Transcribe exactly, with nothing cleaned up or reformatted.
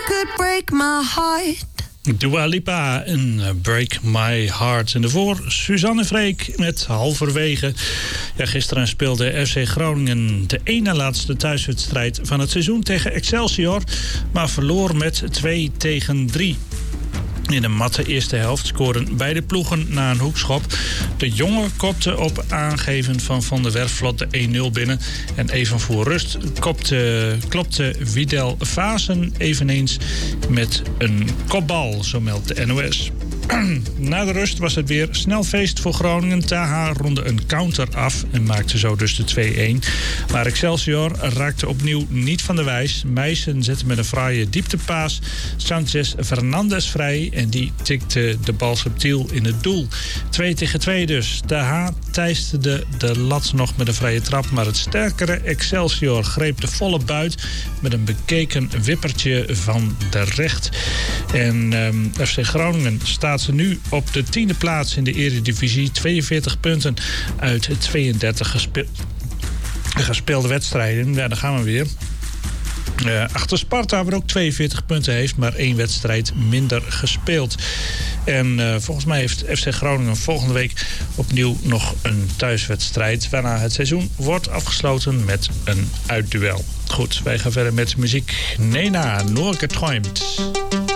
could break my heart. Dua Lipa en Break My Heart. En daarvoor Suzanne Freek met Halverwege. Ja, gisteren speelde F C Groningen de ene laatste thuiswedstrijd van het seizoen tegen Excelsior, maar verloor met twee tegen drie. In de matte eerste helft scoren beide ploegen na een hoekschop. De jongen kopte op aangeven van Van der Werf vlot de een nul binnen. En even voor rust kopte, klopte Widel Vazen eveneens met een kopbal, zo meldt de N O S. Na de rust was het weer snel feest voor Groningen. Taha ronde een counter af en maakte zo dus de twee-een. Maar Excelsior raakte opnieuw niet van de wijs. Meijsen zette met een fraaie dieptepaas Sanchez Fernandes vrij en die tikte de bal subtiel in het doel. twee tegen twee dus. Taha teisterde de lat nog met een vrije trap, maar het sterkere Excelsior greep de volle buit met een bekeken wippertje van de recht. En um, F C Groningen staat ze nu op de tiende plaats in de Eredivisie. tweeënveertig punten uit tweeëndertig gespe- gespeelde wedstrijden. Ja, daar gaan we weer. Uh, achter Sparta, waar ook tweeënveertig punten heeft, maar één wedstrijd minder gespeeld. En uh, volgens mij heeft F C Groningen volgende week opnieuw nog een thuiswedstrijd, waarna het seizoen wordt afgesloten met een uitduel. Goed, wij gaan verder met muziek. Nena, Nur geträumt.